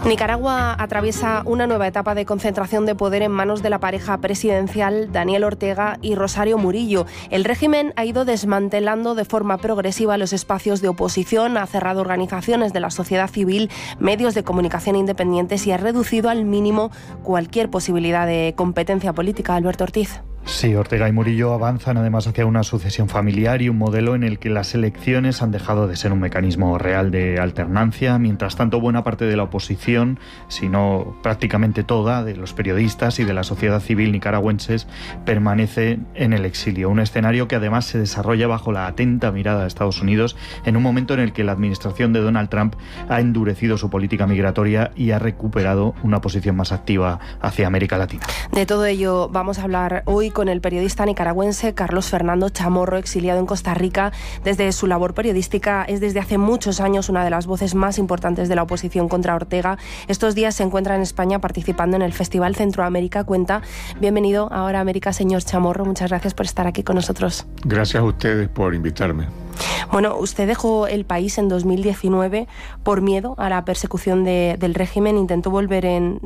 Nicaragua atraviesa una nueva etapa de concentración de poder en manos de la pareja presidencial Daniel Ortega y Rosario Murillo. El régimen ha ido desmantelando de forma progresiva los espacios de oposición, ha cerrado organizaciones de la sociedad civil, medios de comunicación independientes y ha reducido al mínimo cualquier posibilidad de competencia política. Alberto Ortiz. Sí, Ortega y Murillo avanzan además hacia una sucesión familiar y un modelo en el que las elecciones han dejado de ser un mecanismo real de alternancia. Mientras tanto, buena parte de la oposición, si no prácticamente toda, de los periodistas y de la sociedad civil nicaragüenses, permanece en el exilio. Un escenario que además se desarrolla bajo la atenta mirada de Estados Unidos en un momento en el que la administración de Donald Trump ha endurecido su política migratoria y ha recuperado una posición más activa hacia América Latina. De todo ello vamos a hablar hoy con el periodista nicaragüense Carlos Fernando Chamorro, exiliado en Costa Rica. Desde su labor periodística es desde hace muchos años una de las voces más importantes de la oposición contra Ortega. Estos días se encuentra en España participando en el Festival Centroamérica Cuenta. Bienvenido a Ahora América, señor Chamorro. Muchas gracias por estar aquí con nosotros. Gracias a ustedes por invitarme. Bueno, usted dejó el país en 2019 por miedo a la persecución del régimen. Intentó volver en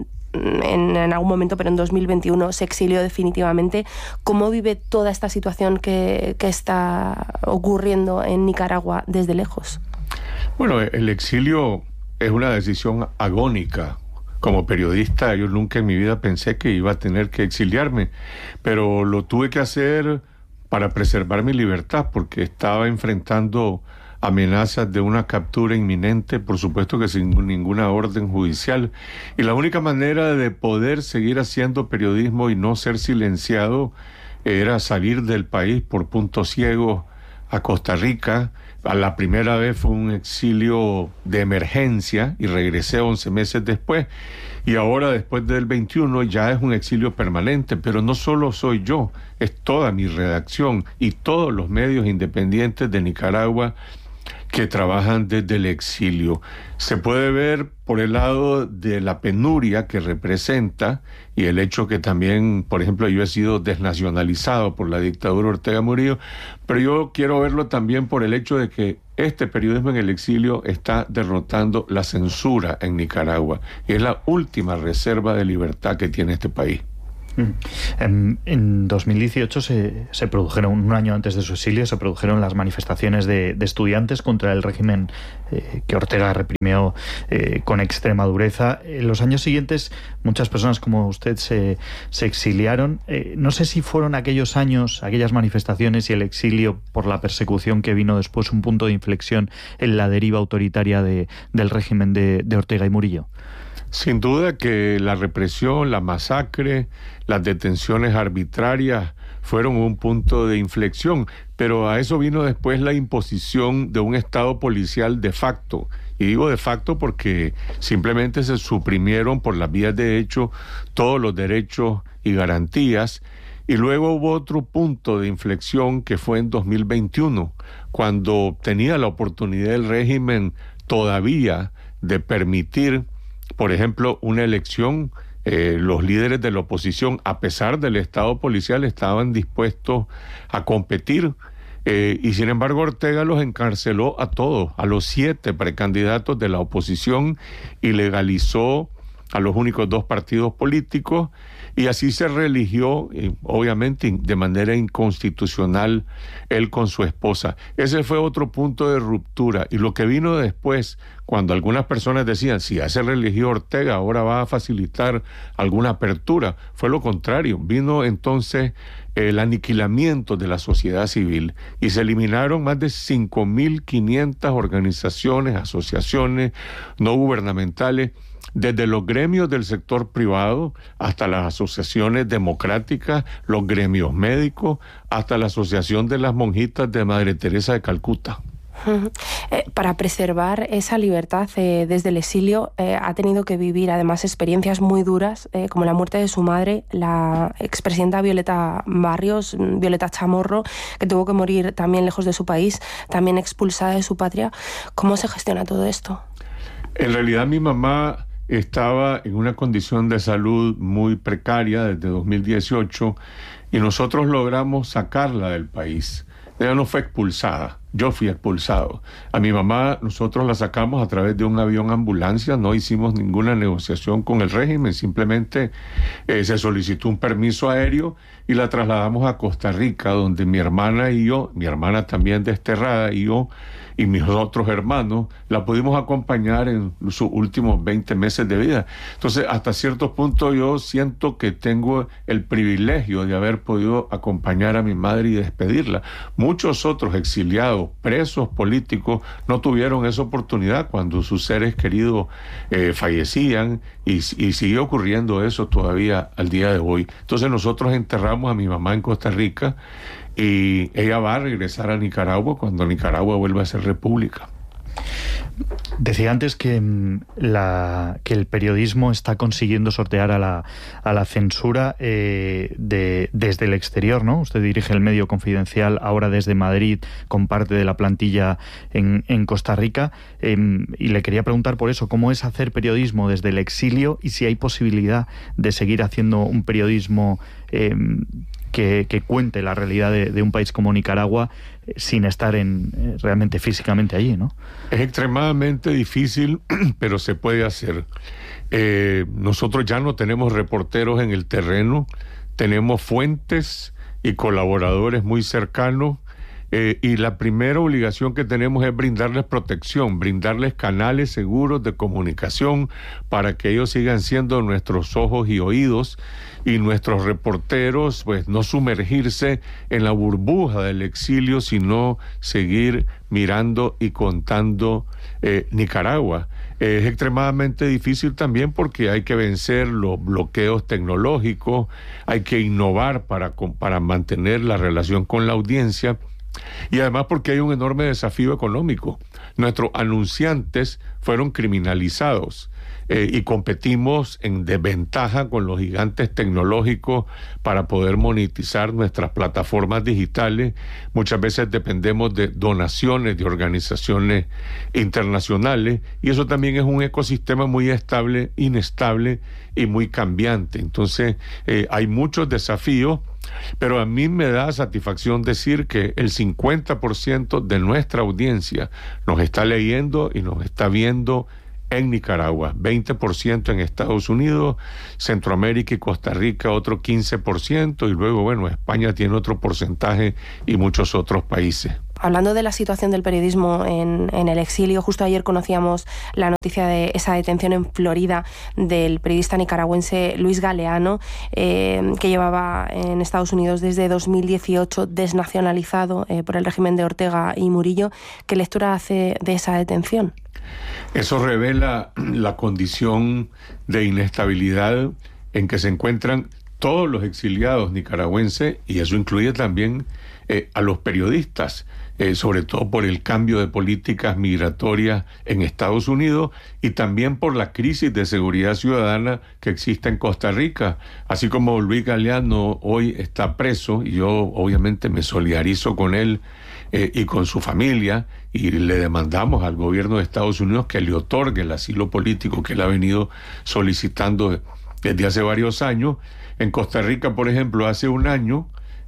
algún momento, pero en 2021 se exilió definitivamente. ¿Cómo vive toda esta situación que está ocurriendo en Nicaragua desde lejos? Bueno, el exilio es una decisión agónica. Como periodista, yo nunca en mi vida pensé que iba a tener que exiliarme, pero lo tuve que hacer para preservar mi libertad, porque estaba enfrentando amenazas de una captura inminente, por supuesto que sin ninguna orden judicial. Y la única manera de poder seguir haciendo periodismo y no ser silenciado era salir del país por puntos ciegos a Costa Rica. A la primera vez fue un exilio de emergencia y regresé 11 meses después. Y ahora, después del 21, ya es un exilio permanente. Pero no solo soy yo, es toda mi redacción y todos los medios independientes de Nicaragua que trabajan desde el exilio. Se puede ver por el lado de la penuria que representa y el hecho que también, por ejemplo, yo he sido desnacionalizado por la dictadura Ortega Murillo, pero yo quiero verlo también por el hecho de que este periodismo en el exilio está derrotando la censura en Nicaragua y es la última reserva de libertad que tiene este país. En 2018 se produjeron, un año antes de su exilio, se produjeron las manifestaciones de estudiantes contra el régimen que Ortega reprimió con extrema dureza. En los años siguientes muchas personas como usted se exiliaron. No sé si fueron aquellos años, aquellas manifestaciones y el exilio por la persecución que vino después un punto de inflexión en la deriva autoritaria del régimen de Ortega y Murillo. Sin duda que la represión, la masacre, las detenciones arbitrarias fueron un punto de inflexión, pero a eso vino después la imposición de un estado policial de facto. Y digo de facto porque simplemente se suprimieron por las vías de hecho todos los derechos y garantías. Y luego hubo otro punto de inflexión que fue en 2021, cuando tenía la oportunidad el régimen todavía de permitir, por ejemplo, una elección. Los líderes de la oposición, a pesar del estado policial, estaban dispuestos a competir y sin embargo Ortega los encarceló a todos, a los 7 precandidatos de la oposición, y legalizó a los únicos 2 partidos políticos, y así se reeligió, obviamente de manera inconstitucional, él con su esposa. Ese fue otro punto de ruptura. Y lo que vino después, cuando algunas personas decían, si ya se reeligió Ortega, ahora va a facilitar alguna apertura, fue lo contrario. Vino entonces el aniquilamiento de la sociedad civil y se eliminaron más de 5.500 organizaciones, asociaciones no gubernamentales, desde los gremios del sector privado hasta las asociaciones democráticas, los gremios médicos, hasta la Asociación de las Monjitas de Madre Teresa de Calcuta. Para preservar esa libertad desde el exilio ha tenido que vivir además experiencias muy duras, como la muerte de su madre, la expresidenta Violeta Barrios, Violeta Chamorro, que tuvo que morir también lejos de su país, también expulsada de su patria. ¿Cómo se gestiona todo esto? En realidad mi mamá estaba en una condición de salud muy precaria desde 2018 y nosotros logramos sacarla del país. Ella no fue expulsada, yo fui expulsado. A mi mamá nosotros la sacamos a través de un avión ambulancia, no hicimos ninguna negociación con el régimen, simplemente se solicitó un permiso aéreo y la trasladamos a Costa Rica, donde mi hermana y yo, mi hermana también desterrada y yo y mis otros hermanos, la pudimos acompañar en sus últimos 20 meses de vida. Entonces, hasta cierto punto yo siento que tengo el privilegio de haber podido acompañar a mi madre y despedirla. Muchos otros exiliados, presos políticos, no tuvieron esa oportunidad cuando sus seres queridos fallecían y sigue ocurriendo eso todavía al día de hoy. Entonces, nosotros enterramos a mi mamá en Costa Rica y ella va a regresar a Nicaragua cuando Nicaragua vuelva a ser república. Decía antes que el periodismo está consiguiendo sortear a la censura desde el exterior, ¿no? Usted dirige el medio Confidencial ahora desde Madrid con parte de la plantilla en Costa Rica, y le quería preguntar por eso, ¿cómo es hacer periodismo desde el exilio y si hay posibilidad de seguir haciendo un periodismo que cuente la realidad de un país como Nicaragua sin estar realmente físicamente allí, ¿no? Es extremadamente difícil, pero se puede hacer. Nosotros ya no tenemos reporteros en el terreno, tenemos fuentes y colaboradores muy cercanos, y la primera obligación que tenemos es brindarles protección, brindarles canales seguros de comunicación para que ellos sigan siendo nuestros ojos y oídos, y nuestros reporteros, pues, no sumergirse en la burbuja del exilio, sino seguir mirando y contando Nicaragua. Es extremadamente difícil también porque hay que vencer los bloqueos tecnológicos, hay que innovar para mantener la relación con la audiencia, y además porque hay un enorme desafío económico. Nuestros anunciantes fueron criminalizados y competimos en desventaja con los gigantes tecnológicos para poder monetizar nuestras plataformas digitales. Muchas veces dependemos de donaciones de organizaciones internacionales, y eso también es un ecosistema muy inestable y muy cambiante. Entonces, hay muchos desafíos, pero a mí me da satisfacción decir que el 50% de nuestra audiencia nos está leyendo y nos está viendo en Nicaragua, 20% en Estados Unidos, Centroamérica y Costa Rica otro 15%, y luego, bueno, España tiene otro porcentaje y muchos otros países. Hablando de la situación del periodismo en el exilio, justo ayer conocíamos la noticia de esa detención en Florida del periodista nicaragüense Luis Galeano, que llevaba en Estados Unidos desde 2018 desnacionalizado por el régimen de Ortega y Murillo. ¿Qué lectura hace de esa detención? Eso revela la condición de inestabilidad en que se encuentran todos los exiliados nicaragüenses, y eso incluye también a los periodistas, sobre todo por el cambio de políticas migratorias en Estados Unidos y también por la crisis de seguridad ciudadana que existe en Costa Rica. Así como Luis Galeano hoy está preso, y yo obviamente me solidarizo con él y con su familia, y le demandamos al gobierno de Estados Unidos que le otorgue el asilo político que él ha venido solicitando desde hace varios años. En Costa Rica, por ejemplo, hace un año,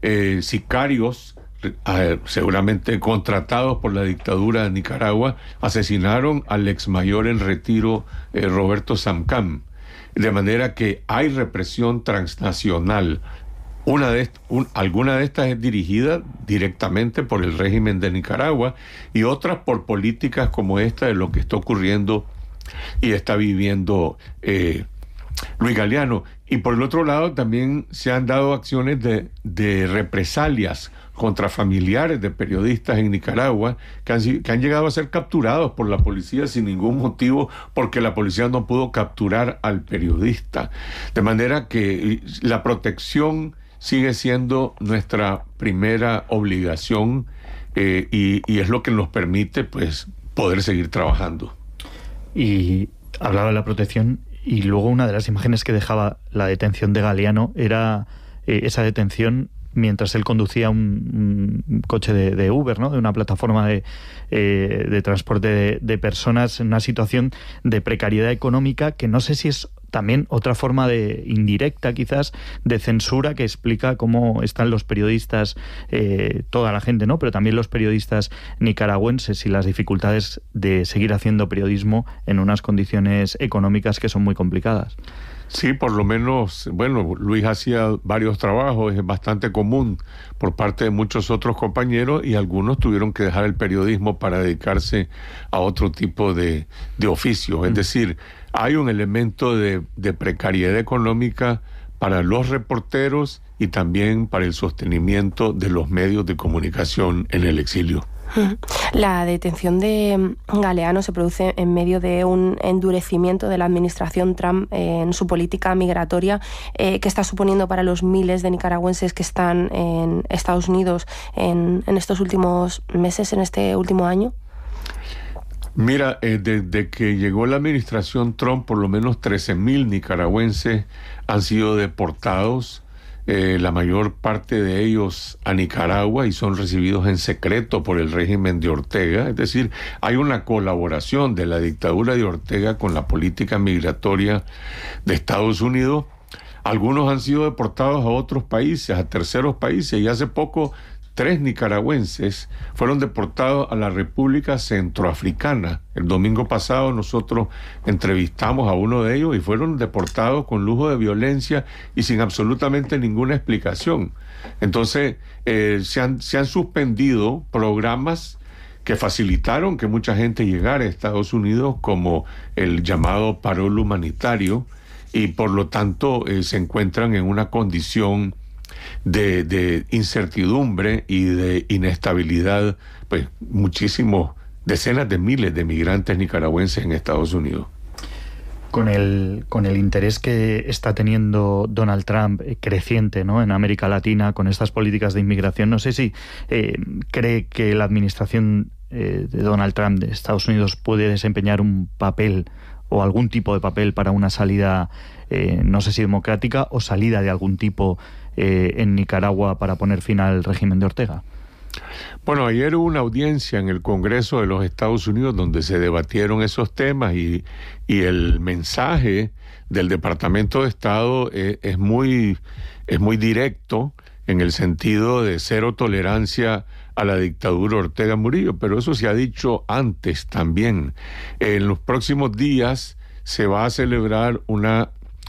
sicarios seguramente contratados por la dictadura de Nicaragua asesinaron al ex mayor en retiro Roberto Samcam, de manera que hay represión transnacional. Alguna de estas es dirigida directamente por el régimen de Nicaragua, y otras por políticas como esta de lo que está ocurriendo y está viviendo Luis Galeano. Y por el otro lado también se han dado acciones de represalias contra familiares de periodistas en Nicaragua que han llegado a ser capturados por la policía sin ningún motivo, porque la policía no pudo capturar al periodista. De manera que la protección sigue siendo nuestra primera obligación, y es lo que nos permite, pues, poder seguir trabajando. Y hablaba de la protección, y luego una de las imágenes que dejaba la detención de Galeano era esa detención mientras él conducía un coche de Uber, ¿no? De una plataforma de transporte de personas, en una situación de precariedad económica que no sé si es también otra forma de indirecta quizás de censura que explica cómo están los periodistas, toda la gente, ¿no? Pero también los periodistas nicaragüenses y las dificultades de seguir haciendo periodismo en unas condiciones económicas que son muy complicadas. Sí, por lo menos, bueno, Luis hacía varios trabajos, es bastante común por parte de muchos otros compañeros, y algunos tuvieron que dejar el periodismo para dedicarse a otro tipo de oficios. Es decir, hay un elemento de precariedad económica para los reporteros y también para el sostenimiento de los medios de comunicación en el exilio. La detención de Galeano se produce en medio de un endurecimiento de la administración Trump en su política migratoria. ¿Qué está suponiendo para los miles de nicaragüenses que están en Estados Unidos en estos últimos meses, en este último año? Mira, desde que llegó la administración Trump, por lo menos 13,000 nicaragüenses han sido deportados, la mayor parte de ellos a Nicaragua, y son recibidos en secreto por el régimen de Ortega. Es decir, hay una colaboración de la dictadura de Ortega con la política migratoria de Estados Unidos. Algunos han sido deportados a otros países, a terceros países, y hace poco 3 nicaragüenses fueron deportados a la República Centroafricana. El domingo pasado nosotros entrevistamos a uno de ellos y fueron deportados con lujo de violencia y sin absolutamente ninguna explicación. Entonces, se han suspendido programas que facilitaron que mucha gente llegara a Estados Unidos, como el llamado parol humanitario, y por lo tanto se encuentran en una condición de incertidumbre y de inestabilidad, pues decenas de miles de migrantes nicaragüenses en Estados Unidos. Con el interés que está teniendo Donald Trump creciente, ¿no?, en América Latina con estas políticas de inmigración, no sé si cree que la administración de Donald Trump de Estados Unidos puede desempeñar un papel o algún tipo de papel para una salida, no sé si democrática, o salida de algún tipo en Nicaragua para poner fin al régimen de Ortega. Bueno, ayer hubo una audiencia en el Congreso de los Estados Unidos donde se debatieron esos temas, y el mensaje del Departamento de Estado es muy directo, en el sentido de cero tolerancia a la dictadura Ortega Murillo, pero eso se ha dicho antes también. En los próximos días se va a celebrar una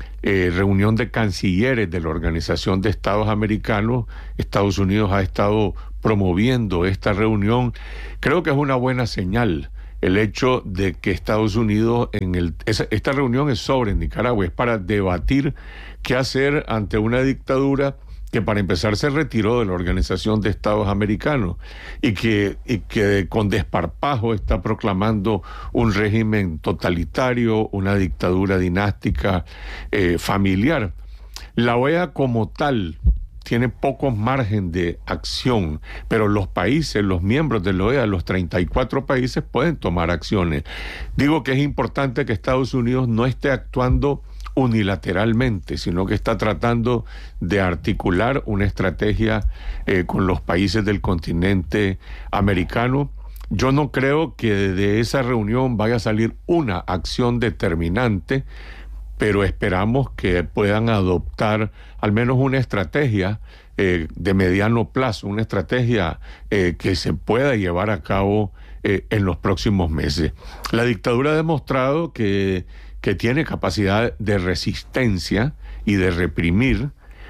reunión de cancilleres de la Organización de Estados Americanos. Estados Unidos ha estado promoviendo esta reunión. Creo que es una buena señal el hecho de que Estados Unidos, esta reunión es sobre Nicaragua, es para debatir qué hacer ante una dictadura que, para empezar, se retiró de la Organización de Estados Americanos y que con desparpajo está proclamando un régimen totalitario, una dictadura dinástica familiar. La OEA como tal tiene poco margen de acción, pero los países, los miembros de la OEA, los 34 países, pueden tomar acciones. Digo que es importante que Estados Unidos no esté actuando unilateralmente, sino que está tratando de articular una estrategia con los países del continente americano. Yo no creo que de esa reunión vaya a salir una acción determinante, pero esperamos que puedan adoptar al menos una estrategia de mediano plazo, una estrategia que se pueda llevar a cabo en los próximos meses. La dictadura ha demostrado que tiene capacidad de resistencia y de reprimir,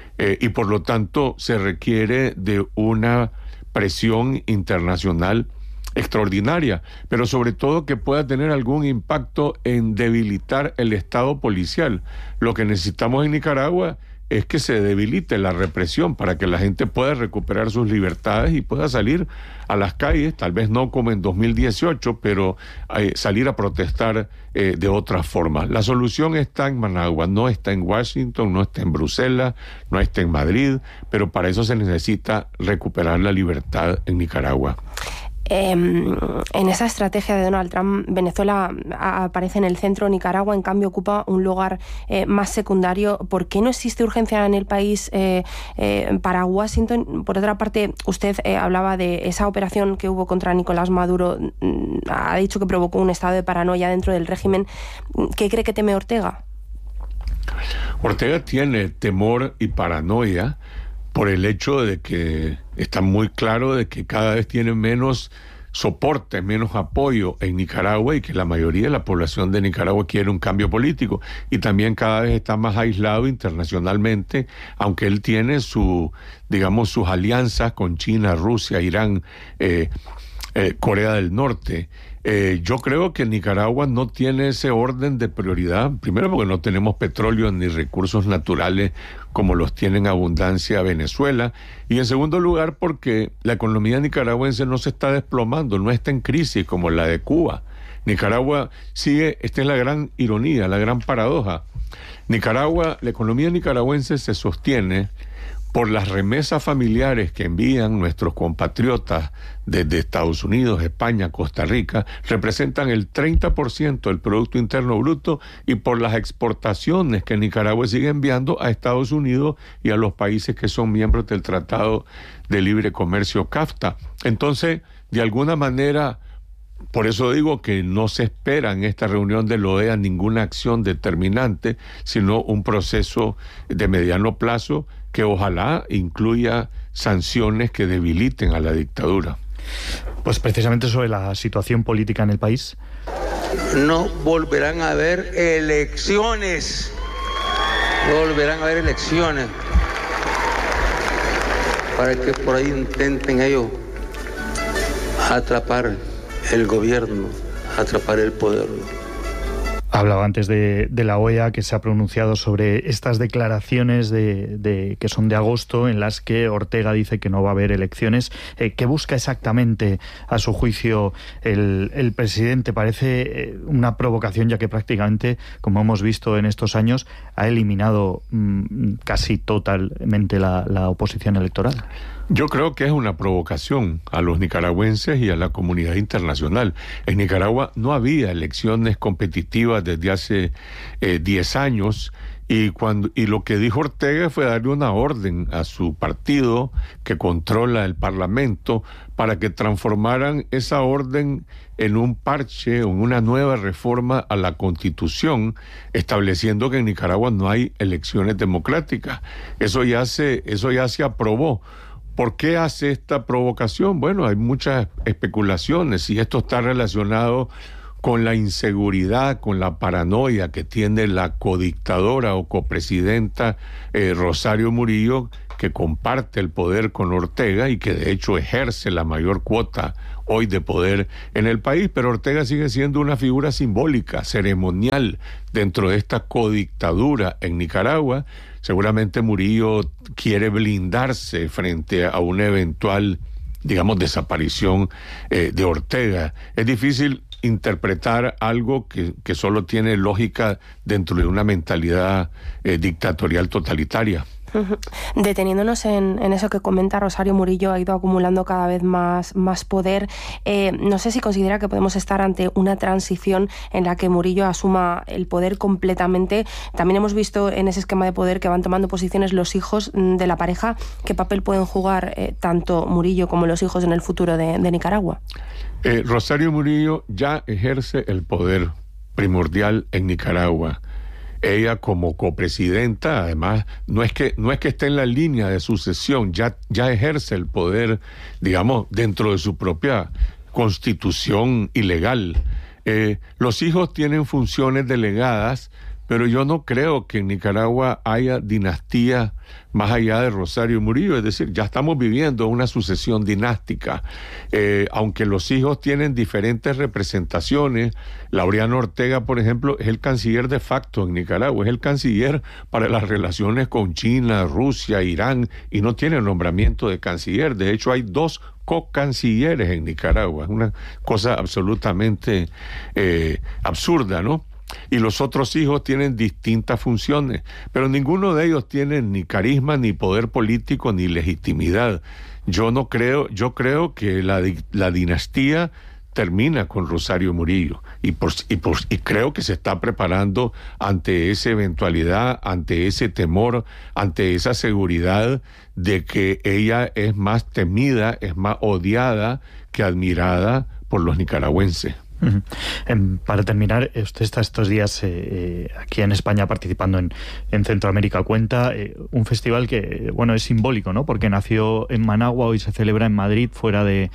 y por lo tanto se requiere de una presión internacional extraordinaria, pero sobre todo que pueda tener algún impacto en debilitar el Estado policial. Lo que necesitamos en Nicaragua es que se debilite la represión para que la gente pueda recuperar sus libertades y pueda salir a las calles, tal vez no como en 2018, pero salir a protestar de otra forma. La solución está en Managua, no está en Washington, no está en Bruselas, no está en Madrid, pero para eso se necesita recuperar la libertad en Nicaragua. En esa estrategia de Donald Trump, Venezuela aparece en el centro, Nicaragua en cambio ocupa un lugar más secundario. ¿Por qué no existe urgencia en el país para Washington? Por otra parte, usted hablaba de esa operación que hubo contra Nicolás Maduro, ha dicho que provocó un estado de paranoia dentro del régimen. ¿Qué cree que teme Ortega? Ortega tiene temor y paranoia por el hecho de que está muy claro de que cada vez tiene menos soporte, menos apoyo en Nicaragua y que la mayoría de la población de Nicaragua quiere un cambio político y también cada vez está más aislado internacionalmente, aunque él tiene sus alianzas con China, Rusia, Irán, Corea del Norte. Yo creo que Nicaragua no tiene ese orden de prioridad, primero porque no tenemos petróleo ni recursos naturales como los tiene en abundancia Venezuela, y en segundo lugar porque la economía nicaragüense no se está desplomando, no está en crisis como la de Cuba. Nicaragua sigue, esta es la gran ironía, la gran paradoja. Nicaragua, la economía nicaragüense se sostiene por las remesas familiares que envían nuestros compatriotas desde Estados Unidos, España, Costa Rica, representan el 30% del Producto Interno Bruto, y por las exportaciones que Nicaragua sigue enviando a Estados Unidos y a los países que son miembros del Tratado de Libre Comercio CAFTA. Entonces, de alguna manera, por eso digo que no se espera en esta reunión de la OEA ninguna acción determinante, sino un proceso de mediano plazo que ojalá incluya sanciones que debiliten a la dictadura. Pues precisamente sobre la situación política en el país. No volverán a haber elecciones. No volverán a haber elecciones. Para que por ahí intenten ellos atrapar el gobierno, atrapar el poder. Hablaba antes de la OEA, que se ha pronunciado sobre estas declaraciones que son de agosto, en las que Ortega dice que no va a haber elecciones. ¿Qué busca exactamente, a su juicio, el presidente? Parece una provocación, ya que prácticamente, como hemos visto en estos años, ha eliminado casi totalmente la oposición electoral. Yo creo que es una provocación a los nicaragüenses y a la comunidad internacional. En Nicaragua no había elecciones competitivas desde hace 10 años y lo que dijo Ortega fue darle una orden a su partido que controla el Parlamento para que transformaran esa orden en un parche, en una nueva reforma a la Constitución, estableciendo que en Nicaragua no hay elecciones democráticas. Eso ya se aprobó. ¿Por qué hace esta provocación? Bueno, hay muchas especulaciones y esto está relacionado con la inseguridad, con la paranoia que tiene la codictadora o copresidenta Rosario Murillo, que comparte el poder con Ortega y que de hecho ejerce la mayor cuota hoy de poder en el país, pero Ortega sigue siendo una figura simbólica, ceremonial dentro de esta codictadura en Nicaragua. Seguramente Murillo quiere blindarse frente a una eventual, desaparición de Ortega. Es difícil interpretar algo que solo tiene lógica dentro de una mentalidad dictatorial totalitaria. Deteniéndonos en eso que comenta, Rosario Murillo ha ido acumulando cada vez más poder. No sé si considera que podemos estar ante una transición en la que Murillo asuma el poder completamente. También hemos visto en ese esquema de poder que van tomando posiciones los hijos de la pareja. ¿Qué papel pueden jugar tanto Murillo como los hijos en el futuro de Nicaragua? Rosario Murillo ya ejerce el poder primordial en Nicaragua. Ella como copresidenta, además, no es que esté en la línea de sucesión, ya ejerce el poder, dentro de su propia constitución ilegal. Los hijos tienen funciones delegadas, pero yo no creo que en Nicaragua haya dinastía más allá de Rosario Murillo, es decir, ya estamos viviendo una sucesión dinástica, aunque los hijos tienen diferentes representaciones. Laureano Ortega, por ejemplo, es el canciller de facto en Nicaragua, es el canciller para las relaciones con China, Rusia, Irán, y no tiene nombramiento de canciller. De hecho, hay 2 co-cancilleres en Nicaragua, es una cosa absolutamente absurda, ¿no? Y los otros hijos tienen distintas funciones, pero ninguno de ellos tiene ni carisma, ni poder político, ni legitimidad. Yo creo que la dinastía termina con Rosario Murillo y creo que se está preparando ante esa eventualidad, ante ese temor, ante esa seguridad de que ella es más temida, es más odiada que admirada por los nicaragüenses. Para terminar, usted está estos días aquí en España participando en Centroamérica Cuenta, un festival que, bueno, es simbólico, ¿no? Porque nació en Managua, hoy se celebra en Madrid, fuera de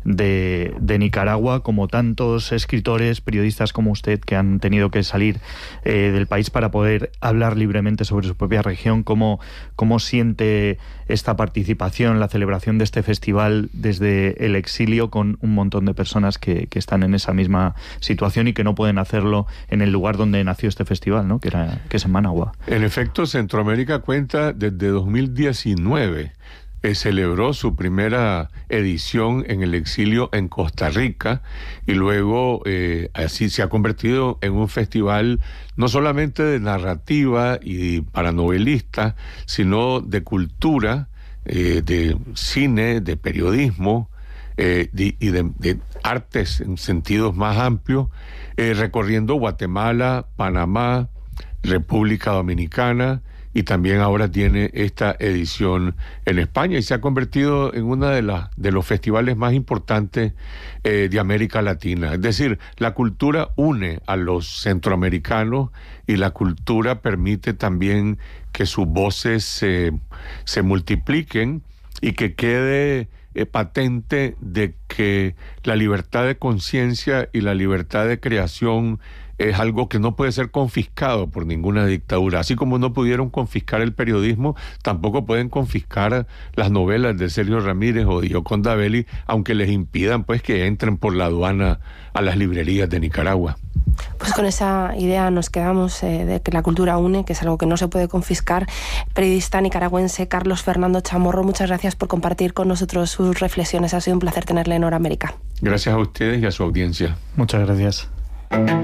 Nicaragua, como tantos escritores, periodistas como usted, que han tenido que salir del país para poder hablar libremente sobre su propia región. ¿Cómo siente esta participación, la celebración de este festival desde el exilio, con un montón de personas que están en esa misma situación y que no pueden hacerlo en el lugar donde nació este festival, ¿no? que es en Managua? En efecto, Centroamérica Cuenta desde 2019 celebró su primera edición en el exilio en Costa Rica, y luego así se ha convertido en un festival no solamente de narrativa y para novelistas, sino de cultura, de cine, de periodismo, y de artes en sentidos más amplios, recorriendo Guatemala, Panamá, República Dominicana, y también ahora tiene esta edición en España, y se ha convertido en uno de los festivales más importantes de América Latina. Es decir, la cultura une a los centroamericanos, y la cultura permite también que sus voces se multipliquen y que quede patente de que la libertad de conciencia y la libertad de creación es algo que no puede ser confiscado por ninguna dictadura. Así como no pudieron confiscar el periodismo, tampoco pueden confiscar las novelas de Sergio Ramírez o de Yoconda Belli, aunque les impidan pues que entren por la aduana a las librerías de Nicaragua. Pues con esa idea nos quedamos, de que la cultura une, que es algo que no se puede confiscar. Periodista nicaragüense Carlos Fernando Chamorro, muchas gracias por compartir con nosotros sus reflexiones. Ha sido un placer tenerle en Hora América. Gracias a ustedes y a su audiencia. Muchas gracias.